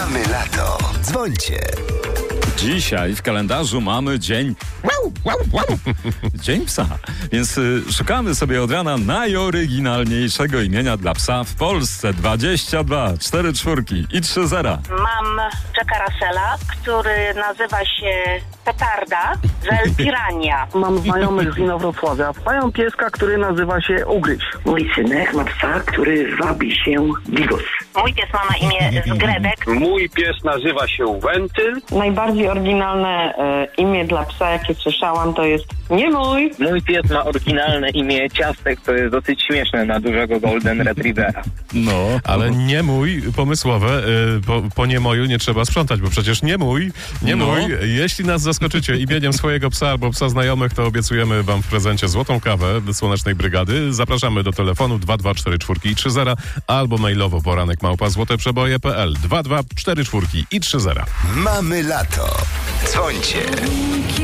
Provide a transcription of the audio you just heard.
Mamy lato. Dzwońcie. Dzisiaj w kalendarzu mamy dzień Dzień psa. Więc szukamy sobie od rana najoryginalniejszego imienia dla psa w Polsce. 22, 4 czwórki i 3 zera. Mam Jacka Russella, który nazywa się Petarda z Pirania. Mam znajomych z Inowrocławia. Mają pieska, który nazywa się Ugryź. Mój synek ma psa, który wabi się Bigos. Mój pies ma na imię Zgredek. Mój pies nazywa się Wentyl. Najbardziej oryginalne imię dla psa, jakie słyszałam, to jest nie mój. Mój pies ma oryginalne imię Ciastek, to jest dosyć śmieszne na dużego Golden Retrievera. No, ale nie mój, pomysłowe, po nie moju nie trzeba sprzątać, bo przecież nie mój. Jeśli nas zaskoczycie imieniem swojego psa albo psa znajomych, to obiecujemy wam w prezencie złotą kawę do Słonecznej Brygady. Zapraszamy do telefonu 2244 i 30 albo mailowo poranek@złoteprzeboje.pl 2244 i 30. Mamy lato. Dzwońcie.